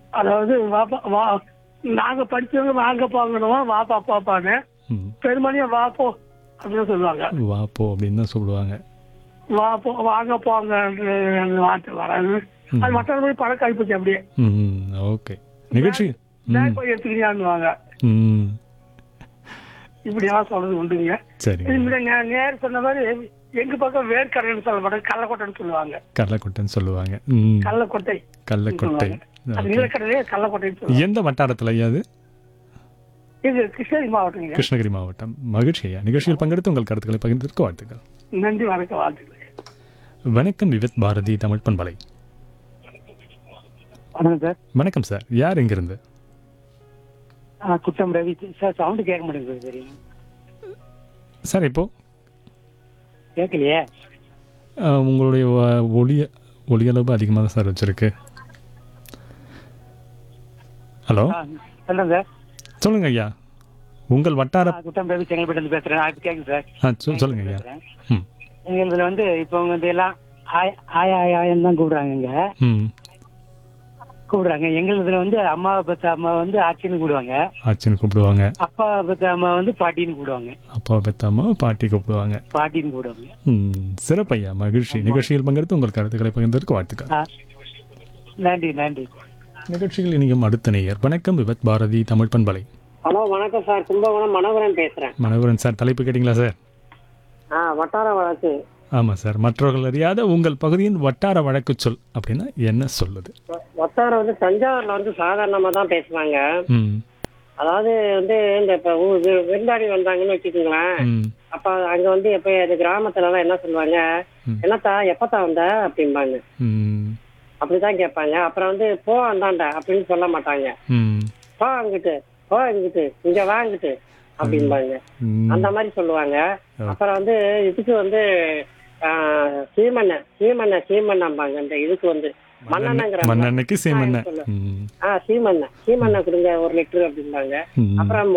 அதாவது நாங்க படிச்சவங்க வாங்க போங்கணுமா வாப்பா பாப்பான்னு பெருமணியா வாப்போ அப்படின்னு சொல்லுவாங்க. வாப்போ அப்படின்னு தான் சொல்லுவாங்க. வாப்போ வாங்க போங்க வார்த்தை வராது. அது மற்றபடி பழக்கம் ஆயிப்போச்சு அப்படியே. ஓகே. நிகழ்ச்சி போய் எடுத்துக்கிறியான்னுவாங்க. இப்படியெல்லாம் சொல்றது உண்டுங்க. சரி. நேர் சொன்ன மாதிரி எங்க பக்கம் வேர்க்கடைன்னு சொல்ல மாட்டாங்க, கள்ளக்கொட்டைன்னு சொல்லுவாங்க. கள்ளக்கொட்டைன்னு சொல்லுவாங்க. கள்ளக்கொட்டை. கள்ளக்கொட்டை. நீலக்கடலையே கள்ளக்கொட்டைன்னு சொல்லுவாங்க. எந்த வட்டாரத்துல ஐயா அது? இது கிருஷ்ணகிரி மாவட்டம். கிருஷ்ணகிரி மாவட்டம். மகிழ்ச்சி ஐயா. நிகழ்ச்சியில் பங்கெடுத்து உங்கள் கருத்துக்களை பகிர்ந்ததற்கு வாழ்த்துக்கள். நன்றி. வணக்கம். வாழ்த்துக்கள். வணக்கம் விவித் பாரதி தமிழ் பண்பலை. வணக்கம் சார். வணக்கம் சார். யார் எங்கிருந்து? குட்டம் ரவி சார். சவுண்ட் கேட்க மாட்டேங்குது. தெரியும் சார். இப்போ கேட்கலையே. உங்களுடைய ஒளியளவு அதிகமாக தான் சார் வச்சிருக்கு. ஹலோ சொல்லுங்க சார். சொல்லுங்க ஐயா. உங்கள் வட்டார குட்டம் ரவி செங்கல்பட்டு பேசுறேன். கேட்குது சார். சொல்லுங்க ஐயா. எங்களுக்கு வந்து இப்போ வந்து எல்லாம் ஆயான்னு தான் கூப்பிடுறாங்க. கூப்பிடுறாங்க. எங்களுதுல வந்து அம்மாவை பத்த அம்மா வந்து ஆச்சின்னு கூப்பிடுவாங்க. ஆச்சின்னு கூப்பிடுவாங்க. அப்பாவை பத்த அம்மா வந்து பாட்டின்னு கூப்பிடுவாங்க. அப்பாவை பத்த அம்மா பாட்டி கூப்பிடுவாங்க. பாட்டின்னு கூப்பிடுவாங்க. சிறப்பையா. மகிழ்ச்சி. நிகழ்ச்சியில் பங்கெடுத்து உங்கள் கருத்துக்களை பகிர்ந்ததற்கு வாழ்த்துக்கள். நன்றி. நன்றி. நிகழ்ச்சியில் இனியும் அடுத்த நேயர். வணக்கம் விவத் பாரதி தமிழ் பண்பலை. ஹலோ வணக்கம் சார். கும்பகோணம் மனோகரன் பேசுறேன். மனோகரன் சார். தலைப்பு கேட்டீங்களா சார்? வட்டார வழக்கு. ஆமா சார். மற்றவர்கள் அறியாத உங்கள் பகுதியின் வட்டார வழக்கு சொல் அப்படின்னா என்ன சொல்லுது? வட்டாரம் வந்து தஞ்சாவூர்ல வந்து சாதாரணமா தான் பேசுவாங்க. அதாவது வந்து இந்த இப்ப விருந்தாடி வந்தாங்கன்னு வச்சுக்கோங்களேன். அப்ப அங்க வந்து எப்ப கிராமத்துல எல்லாம் என்ன சொல்லுவாங்க, என்னத்தா எப்பத்தா வந்த அப்படிம்பாங்க. அப்படிதான் கேட்பாங்க. அப்புறம் வந்து போ அந்தாண்டா அப்படின்னு சொல்ல மாட்டாங்க. போ அங்கிட்டு இங்க வாங்கிட்டு அப்படிம்பாங்க. அந்த மாதிரி சொல்லுவாங்க. அப்புறம் வந்து இதுக்கு வந்து சீமண்ணம்பாங்க. இந்த இதுக்கு வந்து மண்ணெண்ணெய்க்கு சீமண்ணெய் கொடுங்க 1 லிட்டர் அப்படிம்பாங்க. அப்புறம்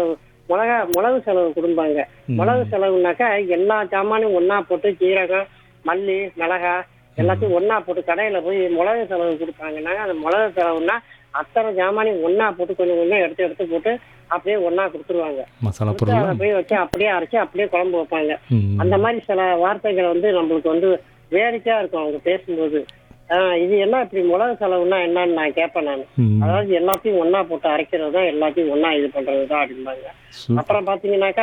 மிளகு செலவு கொடுப்பாங்க. மிளகு செலவுனாக்கா எல்லா சாமானும் ஒன்னா போட்டு ஜீரகம் மல்லி மிளகா எல்லாத்தையும் ஒன்னா போட்டு கடையில போய் மிளகு செலவு கொடுப்பாங்கன்னாங்க. அந்த மிளகு செலவுன்னா அத்தனை ஜாமானையும் ஒன்னா போட்டு கொஞ்சம் கொஞ்சம் எடுத்து போட்டு அப்படியே ஒன்னா கொடுத்துருவாங்க. அதை போய் வச்சு அப்படியே அரைச்சி அப்படியே குழம்பு வைப்பாங்க. அந்த மாதிரி சில வார்த்தைகள் வந்து நம்மளுக்கு வந்து வேடிக்கையா இருக்கும் அவங்க பேசும்போது. இது என்ன இப்படி மிளகு செலவுன்னா என்னன்னு நான் கேட்பேன் நான். அதாவது எல்லாத்தையும் ஒன்னா போட்டு அரைக்கிறது தான், எல்லாத்தையும் ஒன்னா இது பண்றதுதான் அப்படிம்பாங்க. அப்புறம் பாத்தீங்கன்னாக்கா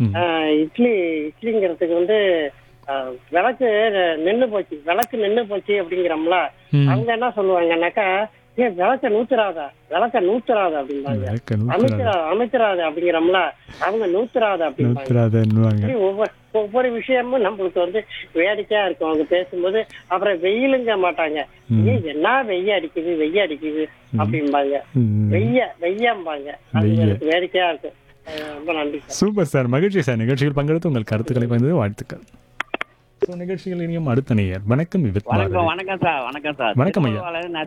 இட்லிங்கிறதுக்கு வந்து விளக்கு நின்னு போச்சு அப்படிங்கிறோம்ல. அவங்க என்ன சொல்லுவாங்கன்னாக்கா விளக்க நூத்துறாத அப்படிம்பாங்க. அமைச்சராத அப்படிங்கிறோம்ல, அவங்க நூத்துறாத அப்படிம்பாங்க. ஒவ்வொரு விஷயமும் நம்மளுக்கு வந்து வேடிக்கையா இருக்கும் அவங்க பேசும்போது. அப்புறம் வெயிலுங்க மாட்டாங்க. என்ன வெய்ய அடிக்குது அப்படிம்பாங்க. வெய்யம்பாங்க. அது வேடிக்கையா இருக்கும். ரொம்ப நன்றி. Super sir. மகிழ்ச்சி சார். நிகழ்ச்சியில் பங்கெடுத்து உங்கள் கருத்துக்களை பகிர்ந்தது வாழ்த்துக்கள். நிகழ்ச்சிகள் இனியும் அடுத்த நேயர். வணக்கம் விவித். வணக்கம் சார். வணக்கம் ஐயா.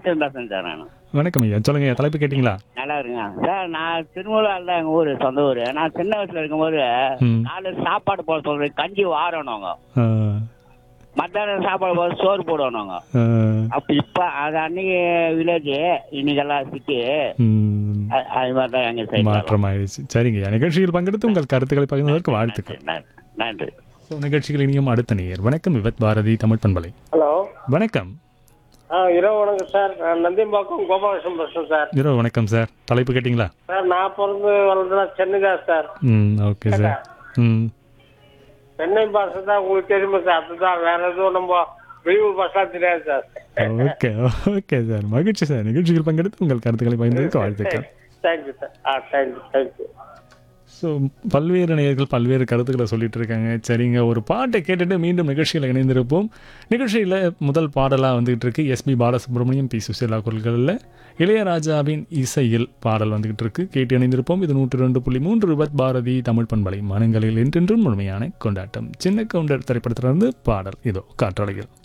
வணக்கம் ஐயா. சொல்லுங்க ஐயா. தலைப்பு கேட்டீங்களா? நல்லா இருக்குங்க சார். நான் திருமூலால எங்க ஊரு சொந்த ஊரு. நான் சின்ன வயசுல இருக்கும்போது காலைல சாப்பாடு போட சொல்றேன். கஞ்சி வாரணுங்க. மத்தியானம் சாப்பாடு போட சோறு போடணுங்க. அப்ப இப்ப அது அன்னைக்கு வில்லேஜ், இன்னைக்கெல்லாம் சிட்டி. அது மாதிரிதான் எங்க சைடு மாற்றம் ஆயிடுச்சு. சரிங்க. நிகழ்ச்சியில் பங்கெடுத்து உங்கள் கருத்துக்களை பகிர்ந்ததற்கு வாழ்த்துக்கள். நன்றி. நிகழ்ச்சிகள் இனியும் அடுத்த நேயர். வணக்கம் விவத் பாரதி தமிழ் பண்பலை. ஹலோ வணக்கம். இரவு வணக்கம் சார். நந்திம்பாக்கம் கோபாலகிருஷ்ணன் பேசுறேன் சார். இரவு வணக்கம் சார். தலைப்பு கேட்டீங்களா? சார் நான் பிறந்து வளர்ந்தா சென்னை தான் சார். Okay sir. சென்னை பாஷை தான் உங்களுக்கு தெரியுமா சார்? அதுதான், வேற எதுவும் நம்ம வெளியூர் பாஷா தெரியாது சார். Okay sir. மகிழ்ச்சி சார். நிகழ்ச்சியில் பங்கெடுத்து உங்கள் கருத்துக்களை பகிர்ந்ததற்கு வாழ்த்துக்கள். Thank you sir. தேங்க்யூ. ஸோ பல்வேறு நேயர்கள் பல்வேறு கருத்துக்களை சொல்லிட்டு இருக்காங்க. சரிங்க. ஒரு பாட்டை கேட்டுட்டு மீண்டும் நிகழ்ச்சியில் இணைந்திருப்போம். நிகழ்ச்சியில் முதல் பாடலாக வந்துகிட்டு இருக்கு. எஸ்பி பாலசுப்ரமணியம், பி சுசீலா குரல்களில் இளையராஜாவின் இசையில் பாடல் வந்துகிட்டு இருக்கு. கேட்டு இணைந்திருப்போம். இது 102.3 விவத் பாரதி தமிழ் பண்பலை. மனங்களில் என்றென்றும் முழுமையான கொண்டாட்டம். சின்ன கவுண்டர் திரைப்படத்திலிருந்து பாடல் இதோ காற்றலையில்.